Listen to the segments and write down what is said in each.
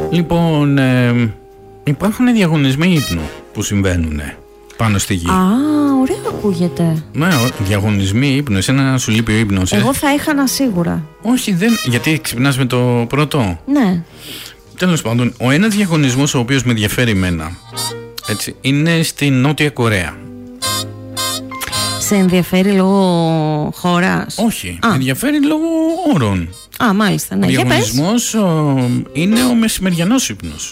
Λοιπόν, υπάρχουν διαγωνισμοί ύπνου που συμβαίνουν πάνω στη γη. Α, ωραία ακούγεται. Ναι, διαγωνισμοί ύπνου. Εσένα να σου λείπει ο ύπνος. Εγώ θα έχανα σίγουρα. Όχι, δεν. Γιατί ξυπνάς με το πρώτο. Ναι. Τέλος πάντων, ο ένας διαγωνισμός ο οποίος με ενδιαφέρει εμένα, έτσι, είναι στη Νότια Κορέα. Σε ενδιαφέρει λόγω χώρας? Όχι, με ενδιαφέρει λόγω όρων. Α, μάλιστα, ναι. Ο διαγωνισμός είναι ο μεσημεριανός ύπνος.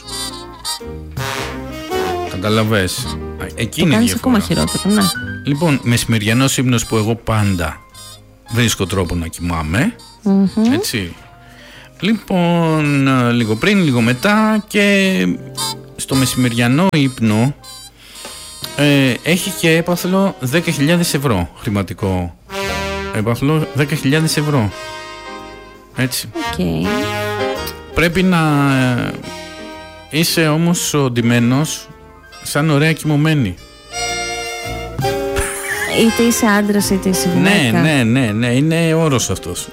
Καταλαβες. Εκείνη το κάνεις διαφορά. ακόμα χειρότερο, ναι. Λοιπόν, μεσημεριανός ύπνος που εγώ πάντα βρίσκω τρόπο να κοιμάμαι. Έτσι. Λοιπόν, λίγο πριν, λίγο μετά, και στο μεσημεριανό ύπνο έχει και έπαθλο 10.000 ευρώ χρηματικό. Έπαθλο 10.000 ευρώ. Έτσι. Okay. Πρέπει να είσαι όμως ο ντυμένος σαν ωραία κοιμωμένη. Είτε είσαι άντρας είτε είσαι γυναίκα. Ναι, είναι όρος αυτός.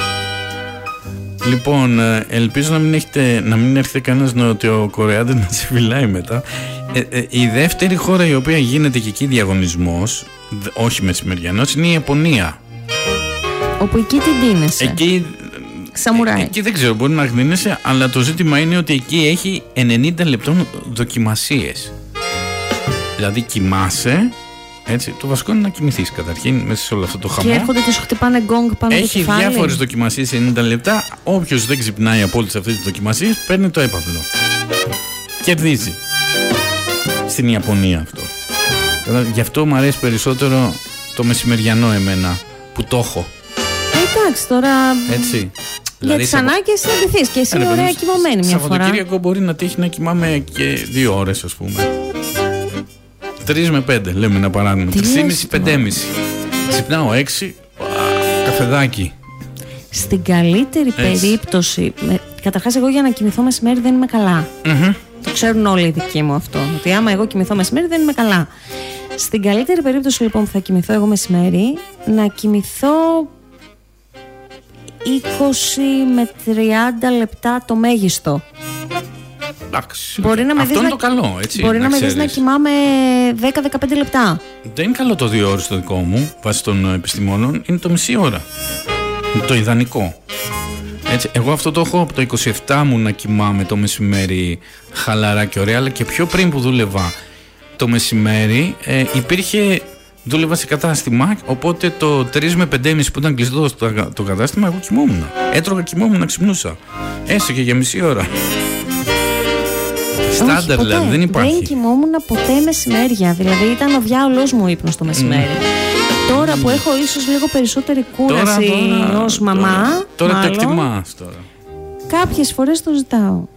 Λοιπόν, ελπίζω να μην έρχεται κανένας Νοτιοκορεάτης να σε φυλάει μετά. Η δεύτερη χώρα η οποία γίνεται και εκεί διαγωνισμός, όχι μεσημεριανός, είναι η Ιαπωνία. Όπου εκεί την ντύνεσαι. Εκεί, σαμουράι. Εκεί δεν ξέρω, μπορεί να γδίνεσαι, αλλά το ζήτημα είναι ότι εκεί έχει 90 λεπτών δοκιμασίες. Δηλαδή κοιμάσαι. Έτσι, το βασικό είναι να κοιμηθείς καταρχήν μέσα σε όλο αυτό το χαμό. Και έρχονται και σου χτυπάνε γκόγκ πάνω στο κεφάλι. Έχει διάφορες δοκιμασίες 90 λεπτά. Όποιος δεν ξυπνάει από όλες αυτές τις δοκιμασίες παίρνει το έπαθλο. Κερδίζει. Στην Ιαπωνία αυτό. Γι' αυτό μου αρέσει περισσότερο το μεσημεριανό εμένα που το έχω. Εντάξει τώρα. Έτσι. Για δηλαδή, τις ανάγκες θα ντυθείς και εσύ ωραία κοιμωμένη μια φορά. Σαββατοκύριακο μπορεί να τύχει να κοιμάμαι και 2 ώρες, ας πούμε. 3 με 5 λέμε ένα παράδειγμα. 3,5-5,5. Ξυπνάω 6. Καφεδάκι. Στην καλύτερη περίπτωση. Καταρχάς, εγώ για να κοιμηθώ μεσημέρι δεν είμαι καλά. Το ξέρουν όλοι οι δικοί μου αυτό. Ότι άμα εγώ κοιμηθώ μεσημέρι δεν είμαι καλά. Στην καλύτερη περίπτωση λοιπόν που θα κοιμηθώ εγώ μεσημέρι, να κοιμηθώ 20 με 30 λεπτά το μέγιστο. Εντάξει. Μπορεί να αυτό είναι το καλό, έτσι. Μπορεί να με δεις να κοιμάμαι 10-15 λεπτά. Δεν είναι καλό το 2 ώρες το δικό μου, βάσει των επιστημόνων. Είναι το μισή ώρα. Είναι το ιδανικό. Έτσι, εγώ αυτό το έχω από το 27 μου να κοιμάμαι το μεσημέρι χαλαρά και ωραία, αλλά και πιο πριν που δούλευα το μεσημέρι δούλευα σε κατάστημα, οπότε το 3 με 5,5 που ήταν κλειστό το κατάστημα, εγώ κοιμόμουν. Έτρωγα, κοιμόμουν, ξυπνούσα. Έστω και για μισή ώρα. Στάνταρ δηλαδή, δεν υπάρχει. Δεν κοιμόμουν ποτέ μεσημέρια, δηλαδή ήταν ο διάολος μου ύπνος το μεσημέρι. Τώρα που έχω ίσως λίγο περισσότερη κούραση ως μαμά, τώρα το εκτιμάς τώρα. Κάποιες φορές το ζητάω.